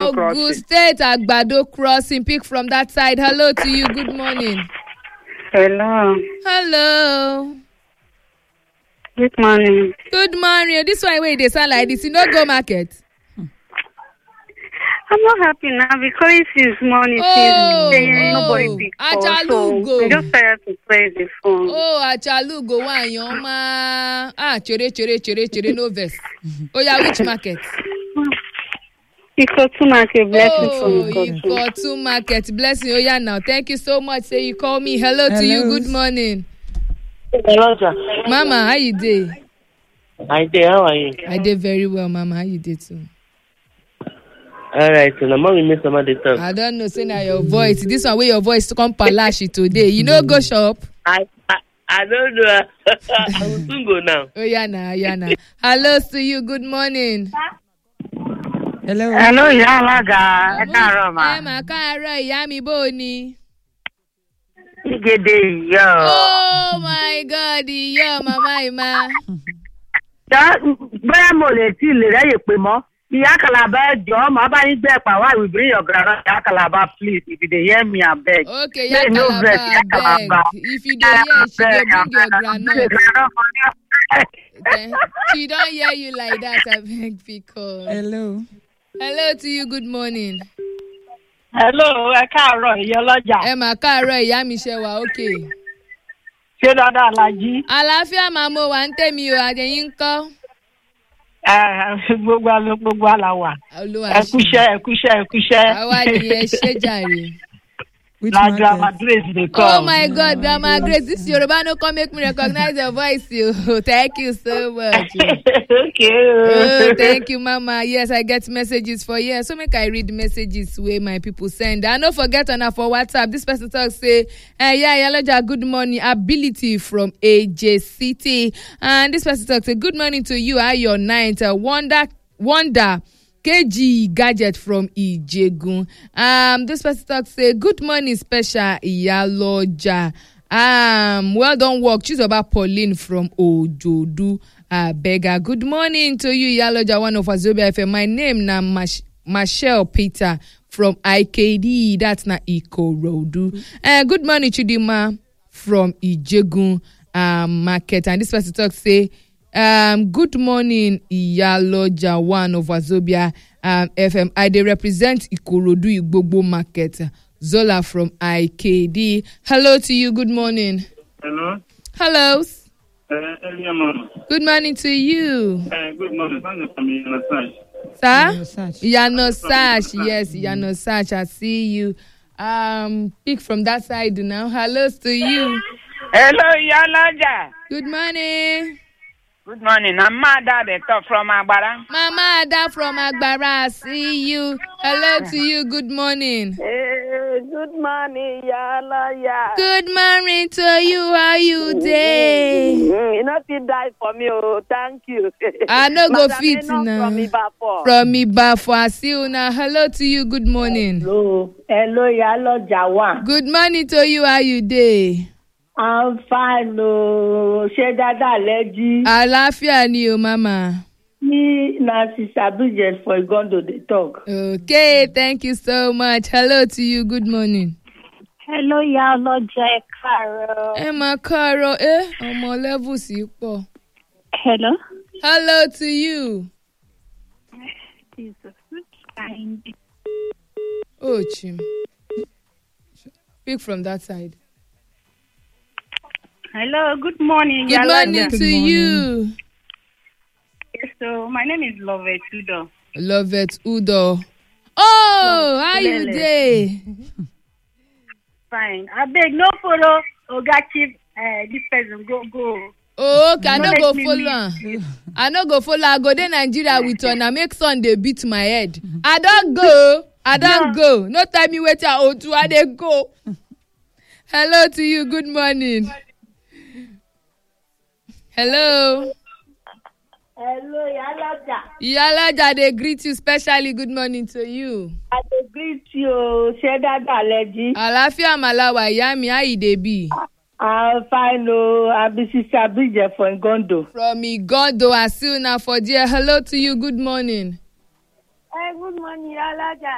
Ogun State, Agbado Crossing. Pick from that side. Hello to you. Good morning. Hello. Hello. Good morning. Good morning. This one way they sound like this. You know, go market. I'm not happy now because it's morning. Nobody picks call, so I'm just tired to play the phone. Achalugo, one young man. Chere, no verse. Which market? Ikotu market, blessing from God. Ikotu market, blessing. Now. Thank you so much. Say you call me. Hello to you. Good morning. Hello, sir. Mama, how you dey? I dey. How are you? I dey very well, Mama. How you dey too? All right, so now we miss somebody talk. I don't know, say now your voice. This one way your voice to come palashi today. You know, go shop. I don't know. I will soon go now. Yana. Hello to you. Good morning. Hello, Yalaga. Ma káàárọ̀ ìyá mi bó ni. Igede yo. Oh my God, yo, Mama Ima. Bẹ́ẹ̀ mo lè tí lè rẹ́yè pé mọ́. Ìyá Calabar, John, my body back. Why we bring your grandma, Ìyá Calabar, please. If you hear me, I beg. Okay, Ìyá Calabar, beg. If you don't hear, she go bring your grandma. She don't hear you like that, I beg, because. Hello to you. Good morning. Hello, ẹ káàárọ̀ ìyá ọlọ́jà. Ẹ mà káàárọ̀ ìyá mi ṣe wà okay. Ṣé dáadáa la jí? Àlàáfíà máa mo wà ń tèmi o, àjẹyìn ń kọ́. Gbogbo àlà wà. Ẹ kúṣẹ́. Àwa nìyẹn ṣé jàre. La Grandma Grace dey come. Oh my God, Grandma Grace, this Yoruba no come make me recognize your voice. Thank you so much. Okay. Thank you, Mama. Yes, I get messages for you. So make I read messages where my people send. And don't forget on for WhatsApp. This person talk say, Yaloja, good morning. Ability from AJ City. And this person talk say, good morning to you. How your night? Wonder. KG Gadget from Ijegun. This person talk say, good morning, special Iyaloja. Well done work. Choose about Pauline from Ojodu. Beggar. Good morning to you, Iyaloja, one of Azobia FM. My name na Michelle Peter from IKD. That's na Ikorodu. Good morning, Chidima from Ijegun Market. And this person talk say, good morning, Iyaloja, one of Azobia FM. I dey represent Ikorodu Igbogbo Market. Zola from IKD. Hello to you. Good morning. Hello. Good morning to you. Good morning. Sir? Yano Sash. Yes, Yano Sash. I see you. Pick from that side now. Hello to you. Hello, Iyaloja. Good morning. Good morning. I'm Mada the talk from Agbara. Mama Ada from Agbara. I see you. Hello to you. Good morning. Good morning, Iyaloja. Good morning to you. How you dey? You not die for me. Oh, thank you. I no go fit now. From Ibafo. I see you now. Hello to you. Good morning. Hello, Iyaloja one. Good morning to you. How you dey? I'm fine. Ṣé dáadáa lẹ jí? Àlàáfíà ni o, Mama. Me Nancy Sabujez for Igondo dey talk. Okay, thank you so much. Hello to you. Good morning. Hello, Iyaloja, ẹ káàárọ̀. Ẹ mà káàárọ̀. Ọmọ level sí pọ̀. Hello. Hello to you. Oh, Chim. Pick from that side. Hello, good morning. Good morning to you. Yes, so my name is Lovett Udo. Lovett Udo. Oh, how you dey? Fine. I beg no follow Oga Chief. This person go. Oh, okay. I no go follow am. I no go follow. I go dey Nigeria with una make sun dey beat my head. I don go. No tell me wetin I owe to. I dey go. Hello to you. Good morning. Hello. Hello, Iyaloja. Iyaloja, they greet you specially. Good morning to you. I dey greet you. Ṣé dáadáa lẹ jí? Àlàáfíà màláwà ìyá mi, how you dey be? I'm fine. I'm Sister Bridget from Igondo. From Igondo, I see you now for dear. Hello to you. Good morning. Good morning, Iyaloja.